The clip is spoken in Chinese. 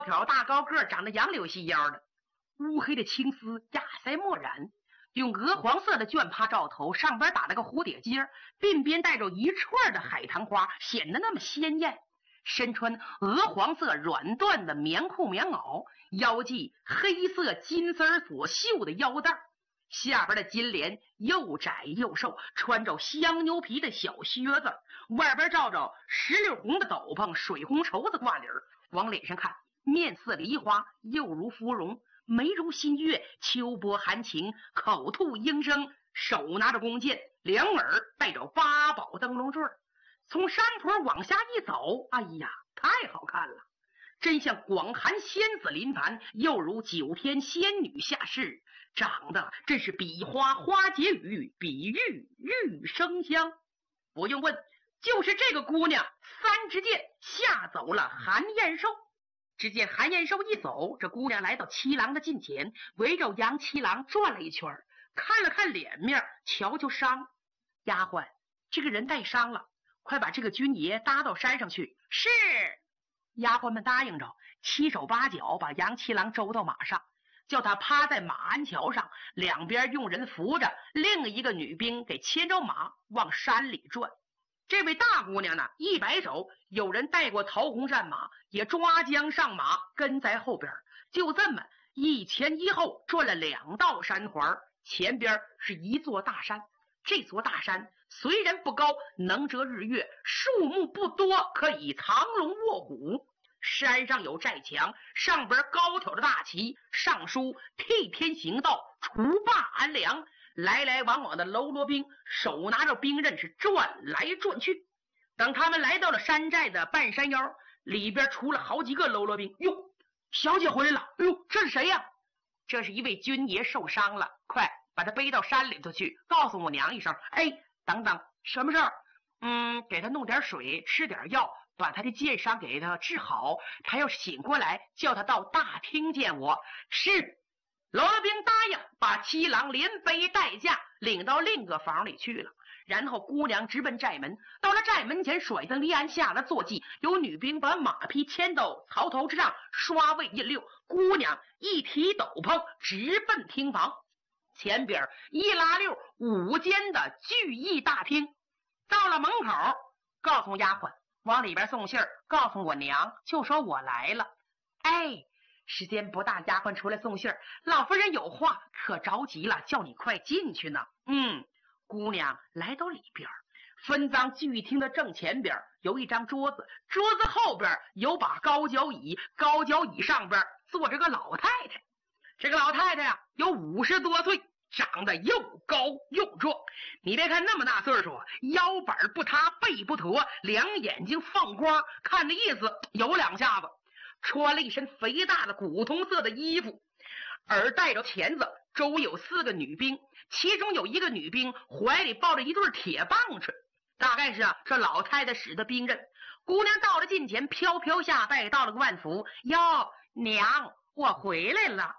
挑大高个，长得杨柳细腰的，乌黑的青丝，压腮墨染，用鹅黄色的绢帕罩头，上边打了个蝴蝶结，鬓边带着一串的海棠花，显得那么鲜艳。身穿鹅黄色软缎的棉裤棉袄，腰系黑色金丝所绣的腰带，下边的金莲又窄又瘦，穿着香牛皮的小靴子，外边罩着石榴红的斗篷，水红绸子挂领，往脸上看，面似梨花，又如芙蓉，眉如新月，秋波含情，口吐莺声，手拿着弓箭，两耳戴着八宝灯笼坠，从山坡往下一走，哎呀，太好看了，真像广寒仙子临凡，又如九天仙女下世，长得真是比花花结雨，比玉玉生香。不用问，就是这个姑娘，三支箭吓走了韩燕寿。只见韩燕寿一走，这姑娘来到七郎的近前，围着杨七郎转了一圈，看了看脸面，瞧瞧伤。丫鬟，这个人带伤了，快把这个军爷搭到山上去。是。丫鬟们答应着，七手八脚把杨七郎周到马上，叫他趴在马鞍桥上，两边用人扶着，另一个女兵给牵着马往山里转。这位大姑娘呢，一摆手，有人带过桃红战马，也抓缰上马，跟在后边，就这么一前一后转了两道山环，前边是一座大山。这座大山虽然不高，能遮日月，树木不多，可以藏龙卧虎。山上有寨墙，上边高挑着大旗，上书替天行道，除霸安良。来来往往的喽啰兵手拿着兵刃是转来转去。等他们来到了山寨的半山腰，里边出了好几个喽啰兵。哟，小姐回来了。哎呦，这是谁呀？这是一位军爷受伤了，快把他背到山里头去，告诉我娘一声。哎，等等，什么事儿？给他弄点水，吃点药，把他的箭伤给他治好。他要是醒过来，叫他到大厅见我。是。喽啰兵答应，把七郎连背带架领到另个房里去了。然后姑娘直奔寨门，到了寨门前，甩灯立鞍，下了坐骑，有女兵把马匹牵到槽头之上，刷位印溜。姑娘一提斗篷，直奔厅房。前边一拉六五间的聚义大厅，到了门口，告诉丫鬟往里边送信儿，告诉我娘，就说我来了。哎，时间不大，丫鬟出来送信儿，老夫人有话，可着急了，叫你快进去呢。姑娘来到里边，分赃聚厅的正前边有一张桌子，桌子后边有把高脚椅，高脚椅上边坐着个老太太。这个老太太呀，有50多岁，长得又高又壮。你别看那么大岁数，腰板不塌，背不驼，两眼睛放光，看这意思有两下子。穿了一身肥大的古铜色的衣服，耳戴着钳子，周围有4个女兵，其中有一个女兵怀里抱着一对铁棒槌，大概是这老太太使的兵刃。姑娘到了近前，飘飘下拜，道了个万福。哟，娘，我回来了。